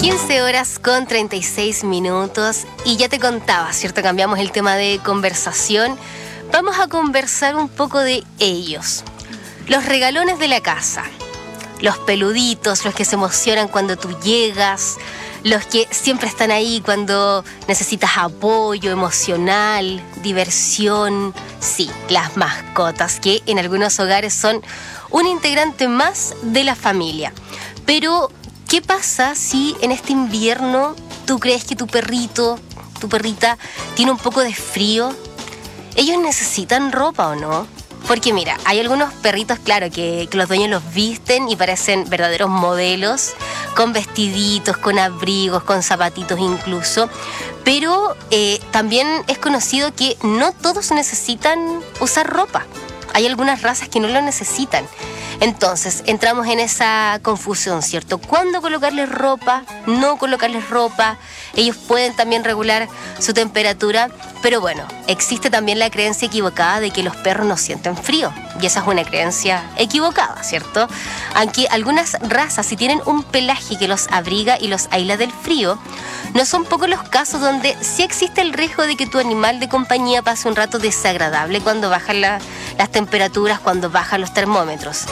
15 horas con 36 minutos y ya te contaba, ¿cierto? Cambiamos el tema de conversación. Vamos a conversar un poco de ellos. Los regalones de la casa. Los peluditos, los que se emocionan cuando tú llegas, los que siempre están ahí cuando necesitas apoyo emocional, diversión. Sí, las mascotas, que en algunos hogares son un integrante más de la familia. Pero, ¿qué pasa si en este invierno tú crees que tu perrito, tu perrita, tiene un poco de frío? ¿Ellos necesitan ropa o no? Porque mira, hay algunos perritos, claro, que los dueños los visten y parecen verdaderos modelos, con vestiditos, con abrigos, con zapatitos incluso. Pero también es conocido que no todos necesitan usar ropa. Hay algunas razas que no lo necesitan. Entonces, entramos en esa confusión, ¿cierto? ¿Cuándo colocarles ropa? ¿No colocarles ropa? Ellos pueden también regular su temperatura, pero bueno, existe también la creencia equivocada de que los perros no sienten frío. Y esa es una creencia equivocada, ¿cierto? Aunque algunas razas sí tienen un pelaje que los abriga y los aísla del frío, no son pocos los casos donde sí existe el riesgo de que tu animal de compañía pase un rato desagradable cuando bajan las temperaturas, cuando bajan los termómetros.